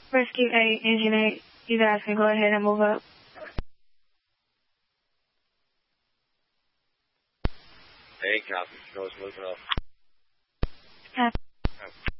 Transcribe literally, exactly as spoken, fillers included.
Rescue eight, Engine eight, you guys can go ahead and move up. Hey, copy. Control's moving up. Copy.